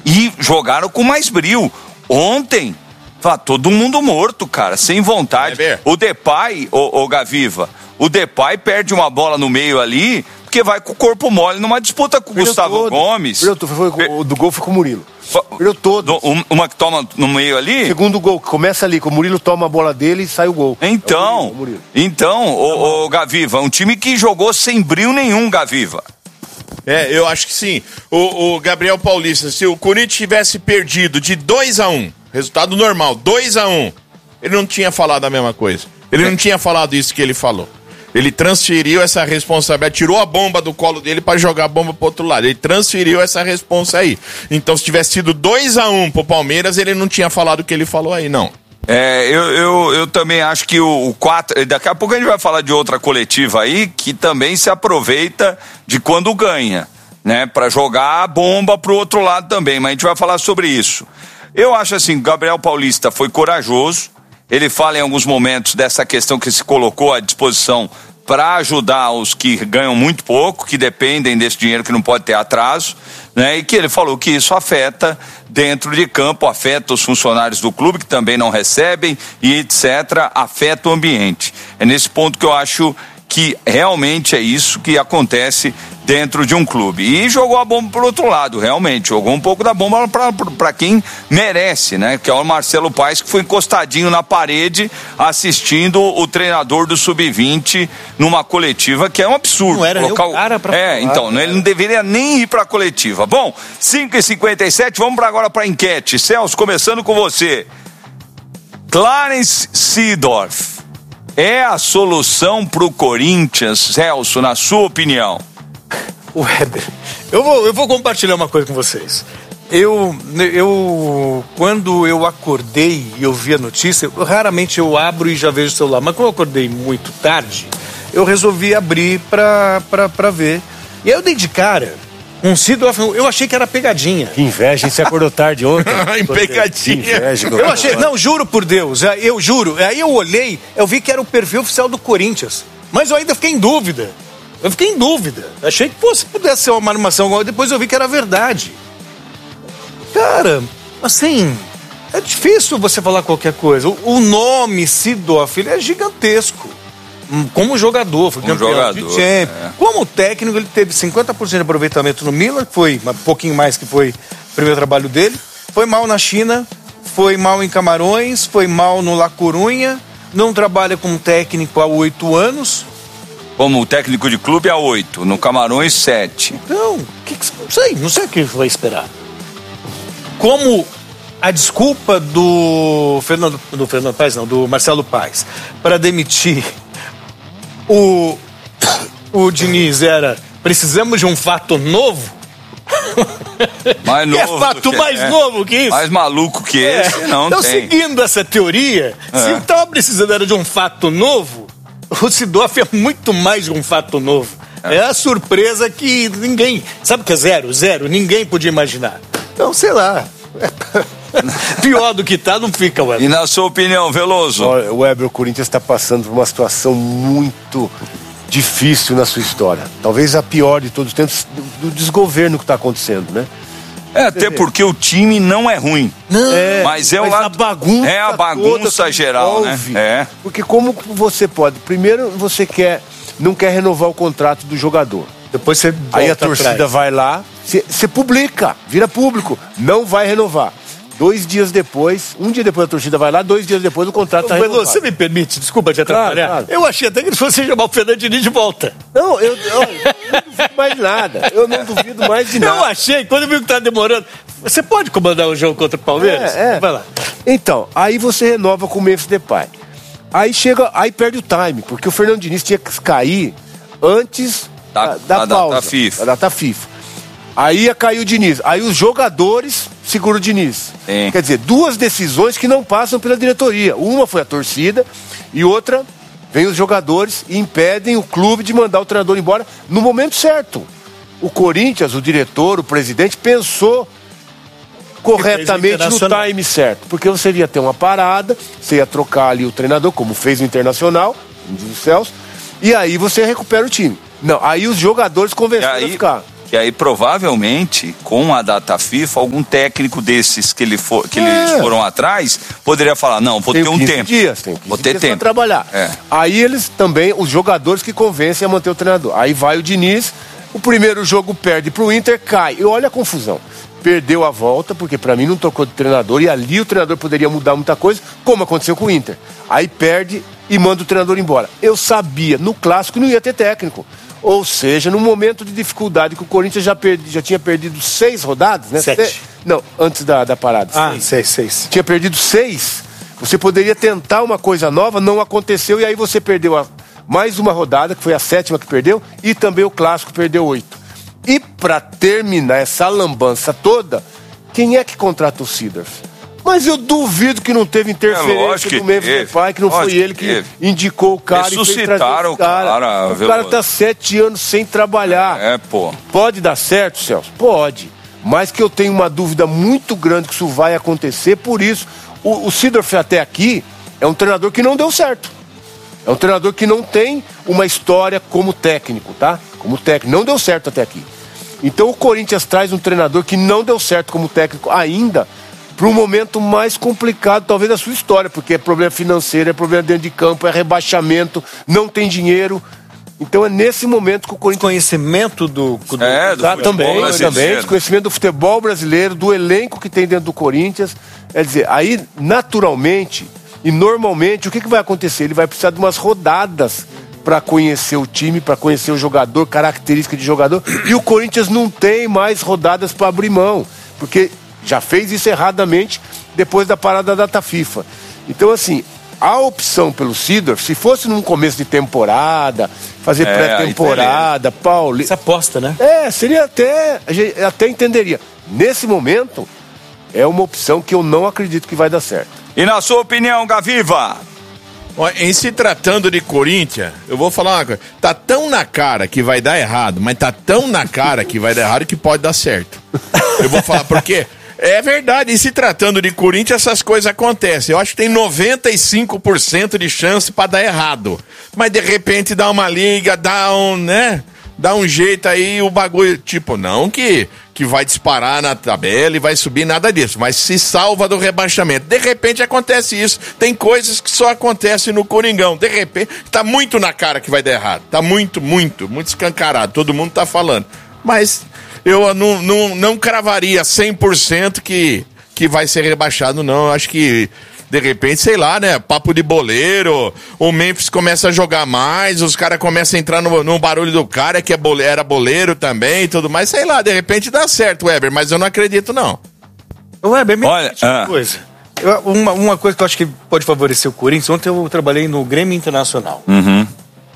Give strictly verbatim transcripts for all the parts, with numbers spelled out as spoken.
e jogaram com mais brio. Ontem, tá todo mundo morto, cara, sem vontade. É o Depay, o, o Gaviva, o Depay perde uma bola no meio ali, porque vai com o corpo mole numa disputa com o Gustavo todo. Gomes. Perdeu, foi, foi, o do gol foi com o Murilo. Perdeu todo. Uma que toma no meio ali? Segundo gol, começa ali, com o Murilo toma a bola dele e sai o gol. Então, é o Murilo, o Murilo. então, o, o Gaviva, um time que jogou sem brio nenhum, Gaviva. É, eu acho que sim. O, o Gabriel Paulista, se o Corinthians tivesse perdido de dois a um, resultado normal, dois a um, ele não tinha falado a mesma coisa. Ele é. não tinha falado isso que ele falou. Ele transferiu essa responsabilidade, tirou a bomba do colo dele para jogar a bomba pro outro lado. Ele transferiu essa responsa aí. Então, se tivesse sido dois a um pro Palmeiras, ele não tinha falado o que ele falou aí, não. É, eu, eu, eu também acho que o quatro... Daqui a pouco a gente vai falar de outra coletiva aí, que também se aproveita de quando ganha, né? Pra jogar a bomba pro outro lado também, mas a gente vai falar sobre isso. Eu acho assim, o Gabriel Paulista foi corajoso. Ele fala em alguns momentos dessa questão que se colocou à disposição para ajudar os que ganham muito pouco, que dependem desse dinheiro que não pode ter atraso, né? E que ele falou que isso afeta dentro de campo, afeta os funcionários do clube que também não recebem e etcétera, afeta o ambiente. É nesse ponto que eu acho que realmente é isso que acontece dentro de um clube. E jogou a bomba pro outro lado, realmente. Jogou um pouco da bomba para quem merece, né? Que é o Marcelo Paes, que foi encostadinho na parede assistindo o treinador do sub vinte numa coletiva, que é um absurdo. Não era colocar... o cara pra É, falar, então, né? Ele não deveria nem ir pra coletiva. Bom, cinco e cinquenta e sete, vamos pra agora pra enquete. Celso, começando com você. Clarence Seedorf é a solução pro Corinthians, Celso, na sua opinião? Weber, eu vou, eu vou compartilhar uma coisa com vocês. Eu, eu, quando eu acordei e eu vi a notícia, eu, raramente eu abro e já vejo o celular, mas como eu acordei muito tarde, eu resolvi abrir pra, pra, pra ver. E aí eu dei de cara um Seedorf, eu achei que era pegadinha. Que inveja, você acordou tarde ontem. Em pegadinha. Inveja, eu achei, não, juro por Deus, eu juro. Aí eu olhei, eu vi que era o perfil oficial do Corinthians, mas eu ainda fiquei em dúvida. Eu fiquei em dúvida. Achei que fosse, pudesse ser uma animação, depois eu vi que era verdade. Cara, assim, é difícil você falar qualquer coisa. O nome Seedorf, ele é gigantesco. Como jogador, foi Como campeão jogador, de Champions. É. Como técnico, ele teve cinquenta por cento de aproveitamento no Milan, que foi um pouquinho mais que foi o primeiro trabalho dele. Foi mal na China, foi mal em Camarões, foi mal no La Corunha, não trabalha como técnico há oito anos. Como técnico de clube há oito, no Camarões sete. Então, que que, não sei, não sei o que vai esperar. Como a desculpa do Fernando, do Fernando Paes, não, do Marcelo Paes, para demitir o, o Diniz era: precisamos de um fato novo. Mais novo. É fato que, mais é, novo que isso. Mais maluco que é. esse, não então, tem. seguindo essa teoria, é. se estava precisando era de um fato novo, o Seedorf é muito mais de um fato novo. É, é a surpresa que ninguém... Sabe o que é zero? Zero. Ninguém podia imaginar. Então, sei lá. Pior do que tá, não fica, Weber. E na sua opinião, Veloso? Olha, o Weber, o Corinthians está passando por uma situação muito difícil na sua história. Talvez a pior de todos os tempos, do desgoverno que está acontecendo, né? É, até porque o time não é ruim. Não, é, mas é o mas lado, a bagunça é a bagunça geral, envolve, né? É. Porque como você pode? Primeiro você quer, não quer renovar o contrato do jogador. Depois você Aí a torcida atrás. vai lá, você publica, vira público, não vai renovar. Dois dias depois, um dia depois a torcida vai lá, dois dias depois o contrato está renovado. Você me permite, desculpa te atrapalhar. Claro, claro. Eu achei até que eles fossem chamar o Fernando Diniz de volta. Não, eu, eu, eu não duvido mais de nada. Eu não duvido mais de nada. Eu achei, quando eu vi que tá demorando. Você pode comandar o jogo contra o Palmeiras? É, é. Vai lá. Então, aí você renova com o Memphis Depay. Aí chega, aí perde o time, porque o Fernando Diniz tinha que cair antes da, da, da pausa. Data FIFA. Da data FIFA. Aí ia cair o Diniz. Aí os jogadores seguram o Diniz. Sim. Quer dizer, duas decisões que não passam pela diretoria. Uma foi a torcida e outra vem os jogadores e impedem o clube de mandar o treinador embora no momento certo. O Corinthians, o diretor, o presidente pensou corretamente no time certo. Porque você ia ter uma parada, você ia trocar ali o treinador, como fez o Internacional, diz o Celso, e aí você recupera o time. Não, aí os jogadores convenceram a ficar. que aí provavelmente, com a data FIFA, algum técnico desses que, ele for, que é. eles foram atrás, poderia falar, não, vou tem ter um quinze tempo. Dias, tem quinze vou ter dias tempo. pra trabalhar. É. Aí eles também, os jogadores que convencem a manter o treinador. Aí vai o Diniz, o primeiro jogo perde pro Inter, cai. E olha a confusão. Perdeu a volta, porque pra mim não trocou de treinador, e ali o treinador poderia mudar muita coisa, como aconteceu com o Inter. Aí perde e manda o treinador embora. Eu sabia, no clássico não ia ter técnico. Ou seja, no momento de dificuldade que o Corinthians já, perdi, já tinha perdido seis rodadas, né? Sete. Se, não, antes da, da parada. Ah, seis. seis, seis. Tinha perdido seis. Você poderia tentar uma coisa nova, não aconteceu, e aí você perdeu a, mais uma rodada, que foi a sétima que perdeu, e também o clássico perdeu oito. E pra terminar essa lambança toda, quem é que contrata o Seedorf? Mas eu duvido que não teve interferência é, do Memphis Depay, que não foi ele que teve. indicou o cara e fez trazer o cara. cara o cara tá sete anos sem trabalhar. É, pô. Pode dar certo, Celso? Pode. Mas que eu tenho uma dúvida muito grande que isso vai acontecer, por isso, o, o Seedorf até aqui é um treinador que não deu certo. É um treinador que não tem uma história como técnico, tá? Como técnico. Não deu certo até aqui. Então o Corinthians traz um treinador que não deu certo como técnico ainda, para um momento mais complicado, talvez, da sua história, porque é problema financeiro, é problema dentro de campo, é rebaixamento, não tem dinheiro. Então é nesse momento que o Corinthians... Conhecimento do... do é, do tá, também, também, conhecimento do futebol brasileiro, do elenco que tem dentro do Corinthians. Quer dizer, aí, naturalmente e normalmente, o que, que vai acontecer? Ele vai precisar de umas rodadas para conhecer o time, para conhecer o jogador, característica de jogador. E o Corinthians não tem mais rodadas para abrir mão, porque já fez isso erradamente depois da parada da data FIFA. Então, assim, a opção pelo Seedorf, se fosse num começo de temporada, fazer é, pré-temporada, Paulo... Essa aposta, né? É, seria até... A gente até entenderia. Nesse momento, é uma opção que eu não acredito que vai dar certo. E na sua opinião, Gaviva? Em se tratando de Corinthians, eu vou falar uma coisa. Tá tão na cara que vai dar errado, mas tá tão na cara que vai dar errado que pode dar certo. Eu vou falar porque é verdade. Em se tratando de Corinthians, essas coisas acontecem. Eu acho que tem noventa e cinco por cento de chance pra dar errado. Mas de repente dá uma liga, dá um, né? Dá um jeito aí, o bagulho, tipo, não que, que vai disparar na tabela e vai subir, nada disso, mas se salva do rebaixamento. De repente acontece isso. Tem coisas que só acontecem no Coringão. De repente, tá muito na cara que vai dar errado. Tá muito, muito, muito escancarado. Todo mundo tá falando. Mas eu não, não, não cravaria cem por cento que, que vai ser rebaixado, não. Eu acho que... De repente, sei lá, né? Papo de boleiro, o Memphis começa a jogar mais, os caras começam a entrar no, no barulho do cara, que é boleiro, era boleiro também e tudo mais. Sei lá, de repente dá certo, Weber, mas eu não acredito, não. Weber, me Olha, tipo ah. coisa. Eu, uma, uma coisa que eu acho que pode favorecer o Corinthians, ontem eu trabalhei no Grêmio Internacional. Uhum.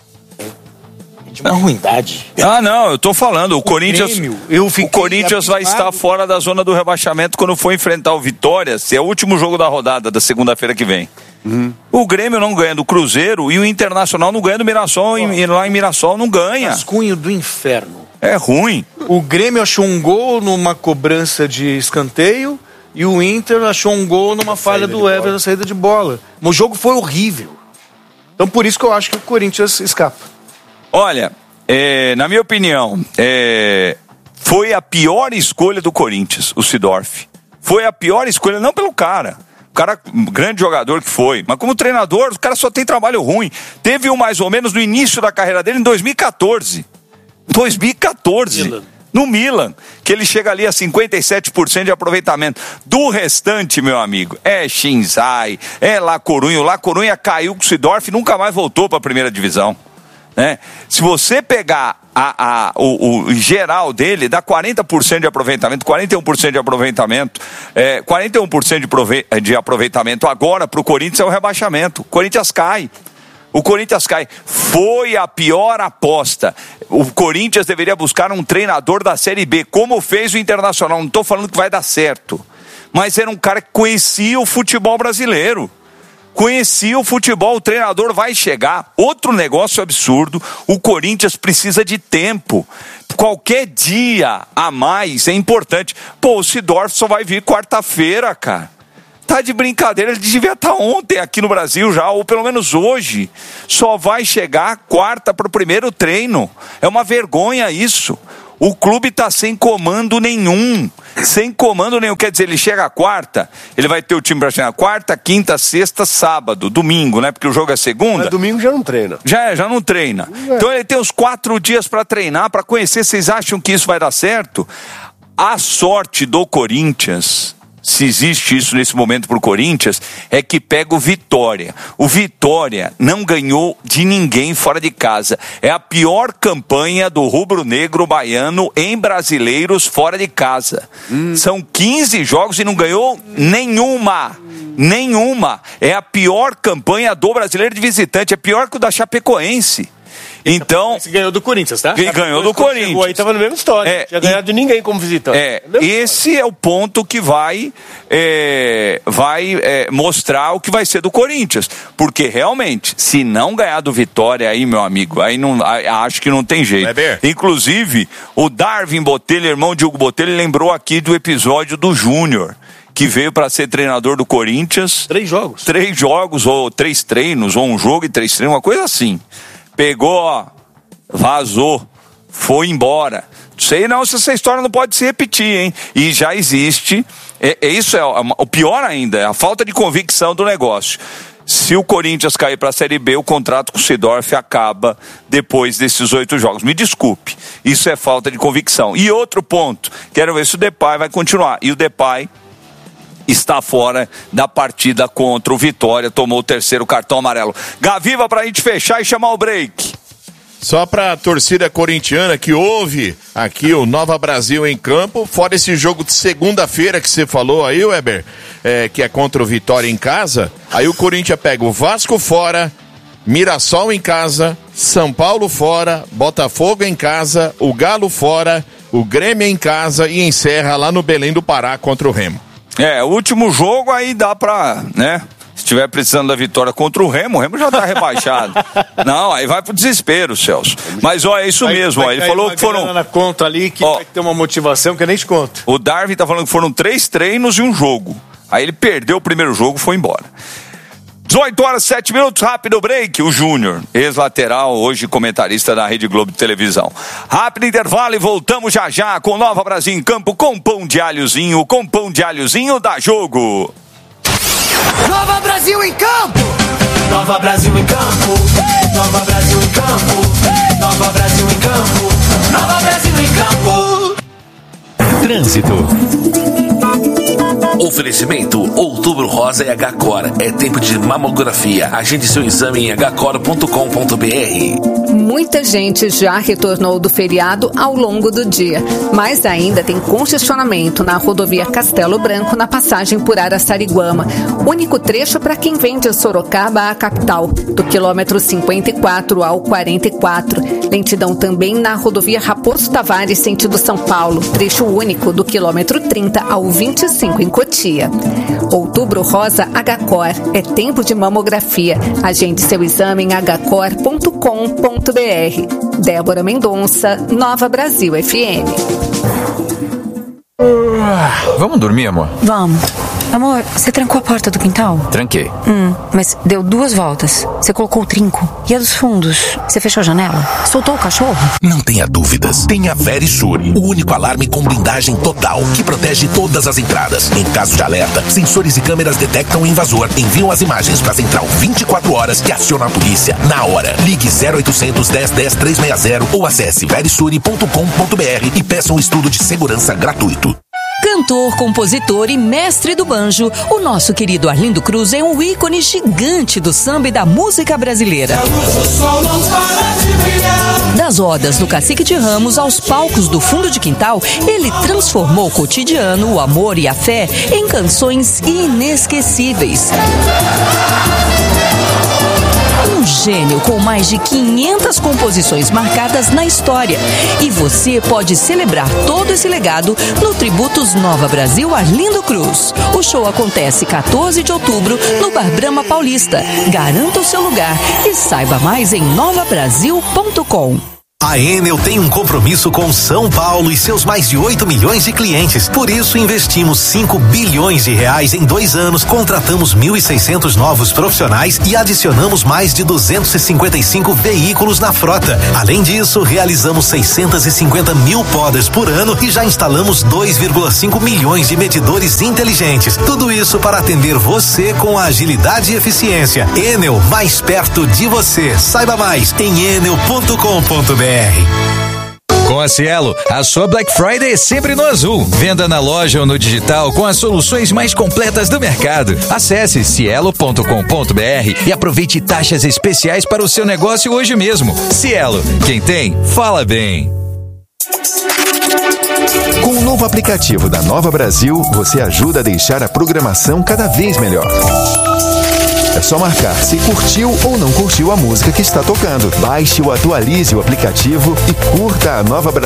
De uma ruindade. Ah, não, eu tô falando, o, o Corinthians, Grêmio, eu o Corinthians vai estar fora da zona do rebaixamento quando for enfrentar o Vitória, se é o último jogo da rodada da segunda-feira que vem. Uhum. O Grêmio não ganha do Cruzeiro e o Internacional não ganha do Mirassol, oh. e lá em Mirassol não ganha. Rascunho do inferno. É ruim. O Grêmio achou um gol numa cobrança de escanteio e o Inter achou um gol numa falha do Everton na saída de bola. O jogo foi horrível. Então por isso que eu acho que o Corinthians escapa. Olha, é, na minha opinião, é, foi a pior escolha do Corinthians, o Seedorf. Foi a pior escolha, não pelo cara. O cara, um grande jogador que foi, mas como treinador, o cara só tem trabalho ruim. Teve um mais ou menos no início da carreira dele em dois mil e catorze. dois mil e catorze. Milan. No Milan, que ele chega ali a cinquenta e sete por cento de aproveitamento. Do restante, meu amigo, é Shinzai, é La Corunha. O La Corunha caiu com o Seedorf e nunca mais voltou para a primeira divisão. Né? Se você pegar a, a, o, o geral dele, dá quarenta por cento de aproveitamento, quarenta e um por cento de aproveitamento, é, quarenta e um por cento de, prove, de aproveitamento agora para o Corinthians é o rebaixamento. O Corinthians cai. O Corinthians cai. Foi a pior aposta. O Corinthians deveria buscar um treinador da Série B, como fez o Internacional. Não estou falando que vai dar certo, mas era um cara que conhecia o futebol brasileiro. Conhecia o futebol, o treinador vai chegar. Outro negócio absurdo, o Corinthians precisa de tempo. Qualquer dia a mais é importante. Pô, o Seedorf só vai vir quarta-feira, cara. Tá de brincadeira, ele devia estar ontem aqui no Brasil já, ou pelo menos hoje. Só vai chegar quarta para o primeiro treino. É uma vergonha isso. O clube está sem comando nenhum. Sem comando nenhum. Quer dizer, ele chega à quarta, ele vai ter o time para chegar quarta, quinta, sexta, sábado, domingo, né? Porque o jogo é segunda. Mas domingo já não treina. Já é, já não treina. É. Então ele tem os quatro dias para treinar, para conhecer. Vocês acham que isso vai dar certo? A sorte do Corinthians, se existe isso nesse momento pro Corinthians, é que pega o Vitória. O Vitória não ganhou de ninguém fora de casa. É a pior campanha do rubro-negro baiano em brasileiros fora de casa. Hum. São quinze jogos e não ganhou nenhuma. Nenhuma. É a pior campanha do brasileiro de visitante. É pior que o da Chapecoense. Então, você ganhou do Corinthians, tá? Ele ganhou do Corinthians. Chegou aí, tava na mesma história. É, tinha ganhado de ninguém como visitante. É, esse história. É o ponto que vai, é, vai é, mostrar o que vai ser do Corinthians. Porque realmente, se não ganhar do Vitória aí, meu amigo, aí não, acho que não tem jeito. Inclusive, o Darwin Botelho, irmão de Hugo Botelho, lembrou aqui do episódio do Júnior, que veio para ser treinador do Corinthians. Três jogos. Três jogos, ou três treinos, ou um jogo e três treinos, uma coisa assim. Pegou, ó, vazou, foi embora. Sei não se essa história não pode se repetir, hein? E já existe, é, é isso é o pior ainda, é a falta de convicção do negócio. Se o Corinthians cair para a Série B, o contrato com o Seedorf acaba depois desses oito jogos. Me desculpe, isso é falta de convicção. E outro ponto, quero ver se o Depay vai continuar. E o Depay está fora da partida contra o Vitória, tomou o terceiro cartão amarelo. Gaviva, pra gente fechar e chamar o break. Só pra torcida corintiana que ouve aqui o Nova Brasil em campo, fora esse jogo de segunda-feira que você falou aí, Weber, é, que é contra o Vitória em casa, aí o Corinthians pega o Vasco fora, Mirassol em casa, São Paulo fora, Botafogo em casa, o Galo fora, o Grêmio em casa e encerra lá no Belém do Pará contra o Remo. É, o último jogo aí dá pra, né? Se estiver precisando da vitória contra o Remo, o Remo já tá rebaixado. Não, aí vai pro desespero, Celso. Mas, ó, é isso vai, mesmo, vai ó. Ele falou que foram... na conta ali que ó, vai ter uma motivação que eu nem te conto. O Darwin tá falando que foram três treinos e um jogo. Aí ele perdeu o primeiro jogo e foi embora. dezoito horas, sete minutos, rápido break. O Júnior, ex-lateral, hoje comentarista da Rede Globo de televisão. Rápido intervalo e voltamos já já com Nova Brasil em campo com pão de alhozinho. Com pão de alhozinho dá jogo. Nova Brasil em campo. Nova Brasil em campo. Nova Brasil em campo. Nova Brasil em campo. Nova Brasil em campo. Trânsito. Oferecimento Outubro Rosa e H-Cor. É tempo de mamografia. Agende seu exame em agá cor ponto com ponto b r. Muita gente já retornou do feriado ao longo do dia, mas ainda tem congestionamento na rodovia Castelo Branco na passagem por Araçariguama. Único trecho para quem vem de Sorocaba à capital, do quilômetro cinquenta e quatro ao quarenta e quatro. Lentidão também na rodovia Raposo Tavares, sentido São Paulo. Trecho único do quilômetro trinta ao vinte e cinco em Cotia. Outubro Rosa H-Cor. É tempo de mamografia. Agende seu exame em agá cor ponto com ponto b r. Débora Mendonça, Nova Brasil F M. Vamos dormir, amor? Vamos. Amor, você trancou a porta do quintal? Tranquei. Hum, mas deu duas voltas. Você colocou o trinco. E a dos fundos? Você fechou a janela? Soltou o cachorro? Não tenha dúvidas. Tenha Verisure, o único alarme com blindagem total que protege todas as entradas. Em caso de alerta, sensores e câmeras detectam o invasor, enviam as imagens para a central vinte e quatro horas e aciona a polícia na hora. Ligue zero oitocentos, dez, dez, trezentos e sessenta ou acesse verisure ponto com ponto b r e peça um estudo de segurança gratuito. Cantor, compositor e mestre do banjo, o nosso querido Arlindo Cruz é um ícone gigante do samba e da música brasileira. Das rodas do Cacique de Ramos aos palcos do fundo de quintal, ele transformou o cotidiano, o amor e a fé em canções inesquecíveis. Um gênio com mais de quinhentas composições marcadas na história. E você pode celebrar todo esse legado no Tributos Nova Brasil Arlindo Cruz. O show acontece quatorze de outubro no Bar Brahma Paulista. Garanta o seu lugar e saiba mais em nova brasil ponto com. A Enel tem um compromisso com São Paulo e seus mais de oito milhões de clientes. Por isso, investimos cinco bilhões de reais em dois anos, contratamos mil e seiscentos novos profissionais e adicionamos mais de duzentos e cinquenta e cinco veículos na frota. Além disso, realizamos seiscentos e cinquenta mil podas por ano e já instalamos dois vírgula cinco milhões de medidores inteligentes. Tudo isso para atender você com agilidade e eficiência. Enel, mais perto de você. Saiba mais em enel ponto com ponto br. Com a Cielo, a sua Black Friday é sempre no azul. Venda na loja ou no digital com as soluções mais completas do mercado. Acesse cielo ponto com ponto br e aproveite taxas especiais para o seu negócio hoje mesmo. Cielo, quem tem, fala bem. Com o novo aplicativo da Nova Brasil, você ajuda a deixar a programação cada vez melhor. É só marcar se curtiu ou não curtiu a música que está tocando. Baixe ou atualize o aplicativo e curta a Nova Brasil.